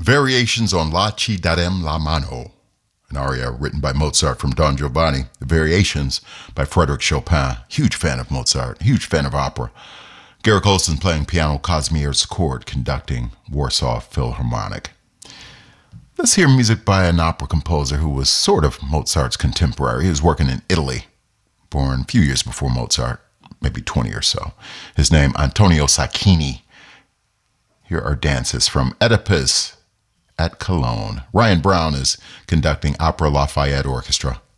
Variations on La Ci Darem la Mano, an aria written by Mozart from Don Giovanni. The Variations by Frédéric Chopin. Huge fan of Mozart, huge fan of opera. Garrick Olson playing piano, Kazimierz Kord conducting, Warsaw Philharmonic. Let's hear music by an opera composer who was sort of Mozart's contemporary. He was working in Italy, born a few years before Mozart, maybe 20 or so. His name, Antonio Sacchini. Here are dances from Oedipus at Cologne. Ryan Brown is conducting Opera Lafayette Orchestra.